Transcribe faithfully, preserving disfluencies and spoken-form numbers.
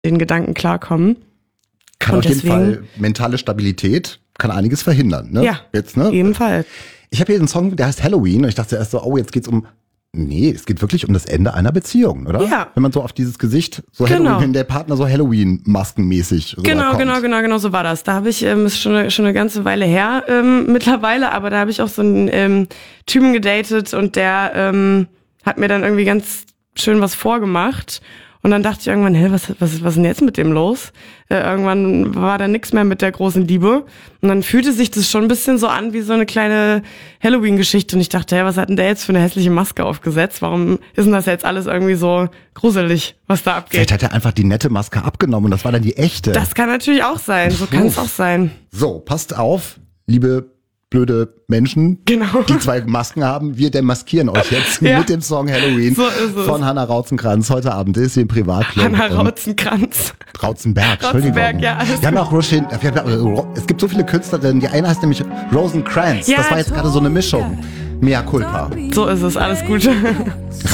den Gedanken klarkommen. Kann Und auf jeden deswegen- Fall mentale Stabilität, kann einiges verhindern. Ne? Ja, Jetzt, ne? ebenfalls. Ich habe hier einen Song, der heißt Halloween und ich dachte erst so, oh, jetzt geht's um, nee, es geht wirklich um das Ende einer Beziehung, oder? Ja. Wenn man so auf dieses Gesicht, so Genau. Halloween, wenn der Partner so Halloween-maskenmäßig Genau, rüberkommt. genau, genau, genau so war das. Da habe ich, ähm, ist schon eine, schon eine ganze Weile her ähm, mittlerweile, aber da habe ich auch so einen ähm, Typen gedatet und der ähm, hat mir dann irgendwie ganz schön was vorgemacht. Und dann dachte ich irgendwann, hä, was, was, was ist denn jetzt mit dem los? Äh, irgendwann war da nichts mehr mit der großen Liebe. Und dann fühlte sich das schon ein bisschen so an wie so eine kleine Halloween-Geschichte. Und ich dachte, hä, was hat denn der jetzt für eine hässliche Maske aufgesetzt? Warum ist denn das jetzt alles irgendwie so gruselig, was da abgeht? Vielleicht hat er einfach die nette Maske abgenommen und das war dann die echte. Das kann natürlich auch sein. So kann es auch sein. So, passt auf, liebe blöde Menschen, Genau. die zwei Masken haben. Wir demaskieren euch jetzt Ja. mit dem Song Halloween So ist es. von Hannah Rauzenkranz. Heute Abend ist sie im Privatclub. Hanna und- Rauzenkranz. Rauzenberg, Entschuldigung. Rauzenberg, ja, alles Wir haben auch Rosin, wir haben, es gibt so viele Künstlerinnen. Die eine heißt nämlich Rosencrantz. Ja, das war jetzt gerade so eine Mischung. Mea culpa. So ist es. Alles Gute.